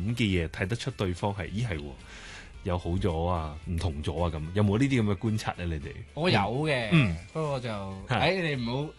嘅嘢睇得出對方係係喎有好咗啊，唔同咗啊咁，有冇呢啲咁嘅觀察咧？你哋我有嘅，不過就你唔好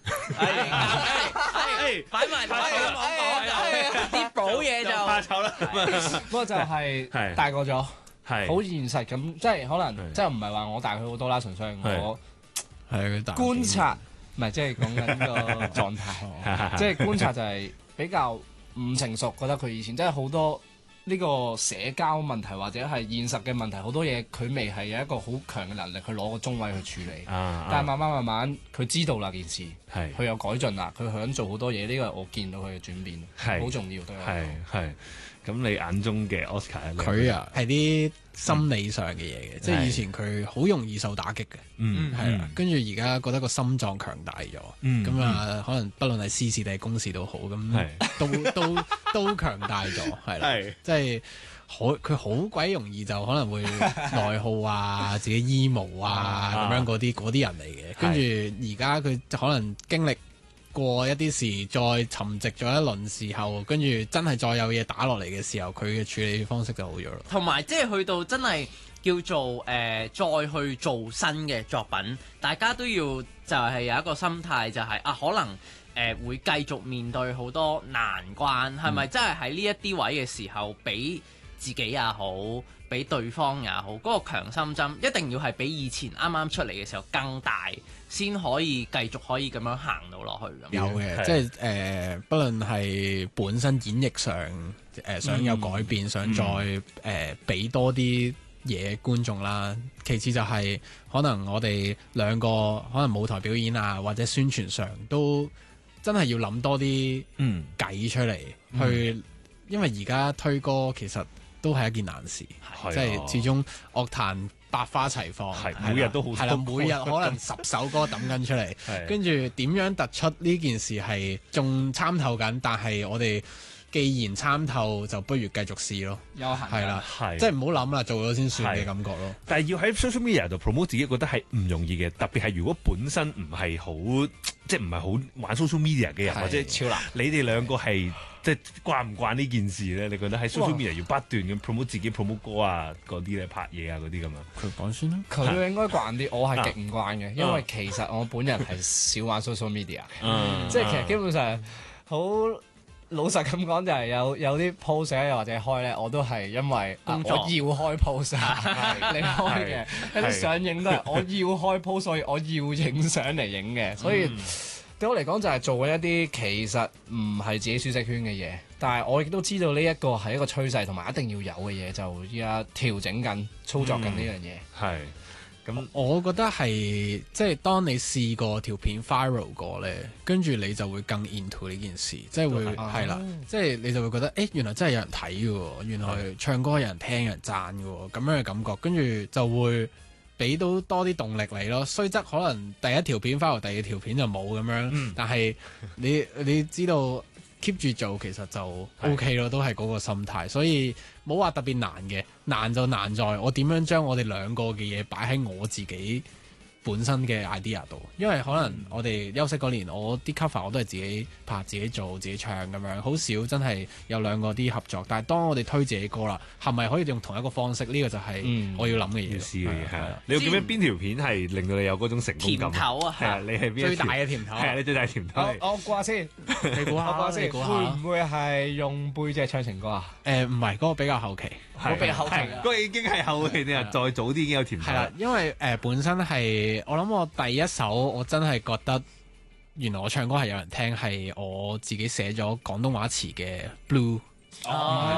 擺埋台講啲補嘢就怕醜啦。 不過就係大個咗， 係好現實咁，即係可能即係唔係話我大佢好多啦，純粹係我係觀察，唔係即係講緊個狀態，即係觀察就係比較唔成熟，覺得佢以前真係好多呢個社交問題或者係現實嘅問題，好多嘢佢未係有一個好強嘅能力去攞個中位去處理，但係慢慢佢知道啦件事，佢有改進啦，佢想做好多嘢，呢個係我見到佢嘅轉變，好重要對我嚟講。 係咁，你眼中嘅 Oscar 佢啊係啲心理上嘅嘢嘅，即係以前佢好容易受打擊嘅，係啦，跟住而家覺得個心臟強大咗，咁啊可能不論係私事定係公事都好，咁都強大咗，係啦，即係佢好鬼容易就可能會內耗啊，自己 emo 啊咁樣嗰啲人嚟嘅，跟住而家佢就可能經歷過一啲事，再沉寂咗一輪時候，跟住真係再有嘢打落嚟嘅時候，佢嘅處理方式就好咗咯。 同埋即係去到真係叫做再去做新嘅作品，大家都要就係有一個心態，就係可能會繼續面對好多難關，係咪真係喺呢一啲位嘅時候，俾自己也好，俾對方也好，嗰個強心針一定要係比以前啱啱出嚟嘅時候更大，先可以繼續可以咁樣行到落去咁。 有嘅，即係不論係本身演繹上想有改變，想再俾多啲嘢觀眾啦。其次就係可能我哋兩個可能舞台表演啊，或者宣傳上都真係要諗多啲計出嚟去，因為而家推歌其實都係一件難事，即係始終樂壇百花齊放， 每日都好， 係啦，每日可能10首歌抌緊出嚟，跟住點樣突出呢件事係仲參透緊，但係我哋既然參透，就不如繼續試咯，係啦，即係唔好諗啦，做咗先算嘅感覺咯。 但係要喺 social media 度 promote 自己，覺得係唔容易嘅，特別係如果本身唔係好，即係唔係好玩 social media 嘅人，或者超難。 你哋兩個係即係慣唔慣呢件事咧？你覺得喺 social media 要不斷咁 promote 自己 promote 歌啊，嗰啲咧拍嘢啊嗰啲咁啊？ 佢講先啦。 佢應該慣啲，我係極唔慣嘅，因為其實我本人係少玩 social media，即係其實基本上好老實咁講，就係有啲 post 又或者開咧，我都係因為我要開 post 你開嘅，有啲相影都係我要開 post，所以我要影相嚟影嘅，所以對我嚟講就係做緊一啲其實唔係自己舒適圈嘅嘢，但係我亦都知道呢一個係一個趨勢同埋一定要有嘅嘢，就依家調整緊、操作緊呢樣嘢。 係。咁我覺得係即係當你試過條片 viral 過咧，跟住你就會更 into 呢件事，即係會係啦，即係你就會覺得原來真係有人睇嘅喎，原來唱歌有人聽、有人讚嘅喎，咁樣嘅感覺，跟住就會俾到多啲動力你咯。雖則可能第一條片 viral，第二條片就冇咁樣，但係你知道 keep 住做其實就 OK 咯，都係嗰個心態，所以冇話特別難嘅，難就難在我點樣將我哋兩個嘅嘢擺喺我自己本身嘅 idea 度，因為可能我哋休息嗰年，我啲 cover 我都係自己拍、自己做、自己唱咁樣，好少真係有兩個啲合作。但係當我哋推自己歌啦，係咪可以用同一個方式？呢個就係我要諗嘅嘢。 要試嘅嘢係啦。你有記唔記得邊條片係令到你有嗰種成功感？ 甜頭啊！ 係啊，你係邊最大嘅甜頭？ 係啊，你最大甜頭。 我估下先， 你估下， 會唔會係用背脊唱情歌啊？ 唔係嗰個比較後期， 我比較後期， 嗰個已經係後期，你話再早啲已經有甜頭。 係啦，因為本身係我諗我第一首我真係覺得原來我唱歌係有人聽，係我自己寫咗廣東話詞嘅 Blue。 係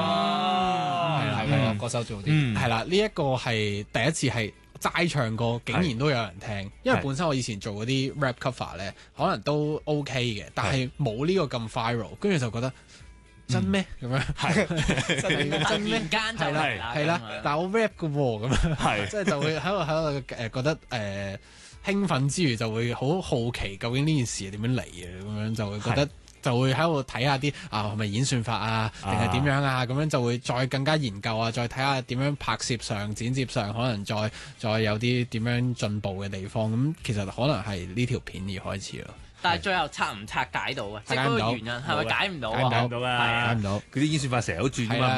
啦，嗰首做啲係啦，呢一個係第一次係齋唱歌，竟然都有人聽。因為本身我以前做嗰啲 rap cover 咧，可能都 OK 嘅，但係冇呢個咁 viral，跟住就覺得真咩咁樣？係真咩？係啦，但係我 rap 嘅喎，咁樣即係就會喺度覺得興奮之餘就會好好奇究竟呢件事係點樣嚟嘅，咁樣就會覺得就會喺度睇下啲係咪演算法啊，定係點樣啊，咁樣就會再更加研究啊，再睇下點樣拍攝上、剪接上可能再有啲點樣進步嘅地方，咁其實可能係呢條片而開始咯。 但係最後拆唔拆解到啊？即係嗰個原因係咪解唔到啊？ 解唔到啊！ 解唔到。 佢啲演算法成日都轉㗎嘛，唔